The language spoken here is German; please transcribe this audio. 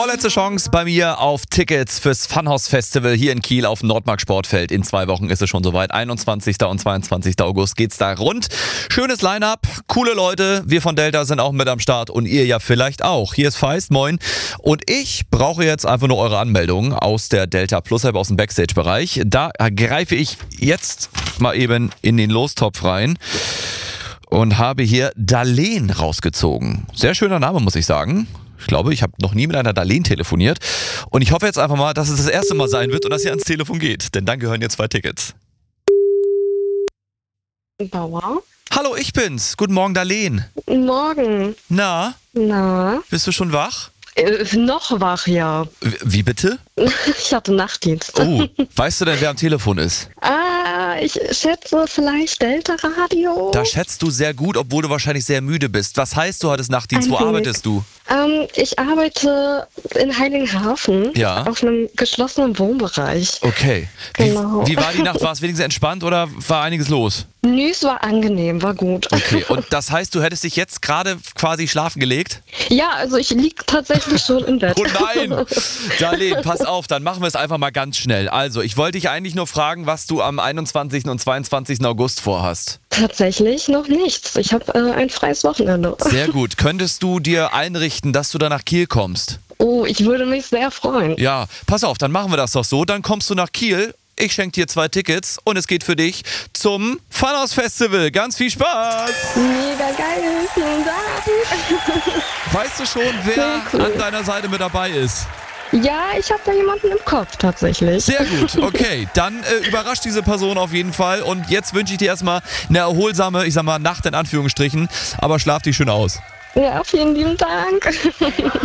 Vorletzte Chance bei mir auf Tickets fürs Funhouse Festival hier in Kiel auf dem Nordmark Sportfeld. In 2 Wochen ist es schon soweit. 21. und 22. August geht's da rund. Schönes Line-Up, coole Leute. Wir von Delta sind auch mit am Start und ihr ja vielleicht auch. Hier ist Feist, moin. Und ich brauche jetzt einfach nur eure Anmeldung aus der Delta Plus App aus dem Backstage-Bereich. Da greife ich jetzt mal eben in den Lostopf rein und habe hier Darlene rausgezogen. Sehr schöner Name, muss ich sagen. Ich glaube, ich habe noch nie mit einer Darlene telefoniert. Und ich hoffe jetzt einfach mal, dass es das erste Mal sein wird und dass ihr ans Telefon geht. Denn dann gehören jetzt 2 Tickets. Bauer? Hallo, ich bin's. Guten Morgen, Darlene. Morgen. Na, Na? bist du schon wach? Noch wach, ja. Wie bitte? Ich hatte Nachtdienst. Oh, weißt du denn, wer am Telefon ist? Ich schätze vielleicht Delta Radio. Da schätzt du sehr gut, obwohl du wahrscheinlich sehr müde bist. Was heißt, du hattest Nachtdienst? Wo arbeitest du? Ich arbeite in Heiligenhafen auf einem geschlossenen Wohnbereich. Okay. Genau. Wie war die Nacht? War es wenigstens entspannt oder war einiges los? Nö, es war angenehm, war gut. Okay, und das heißt, du hättest dich jetzt gerade quasi schlafen gelegt? Ja, also ich liege tatsächlich schon im Bett. Oh nein! Darlene, pass auf, dann machen wir es einfach mal ganz schnell. Also, ich wollte dich eigentlich nur fragen, was du am 21. und 22. August vorhast. Tatsächlich noch nichts. Ich habe ein freies Wochenende. Sehr gut. Könntest du dir einrichten, dass du da nach Kiel kommst? Oh, ich würde mich sehr freuen. Ja, pass auf, dann machen wir das doch so. Dann kommst du nach Kiel. Ich schenke dir 2 Tickets und es geht für dich zum Funhouse Festival. Ganz viel Spaß! Mega geil, vielen Dank. Weißt du schon, wer an deiner Seite mit dabei ist? Ja, ich habe da jemanden im Kopf tatsächlich. Sehr gut, okay. Dann überrascht diese Person auf jeden Fall. Und jetzt wünsche ich dir erstmal eine erholsame, ich sag mal, Nacht in Anführungsstrichen. Aber schlaf dich schön aus. Ja, vielen lieben Dank.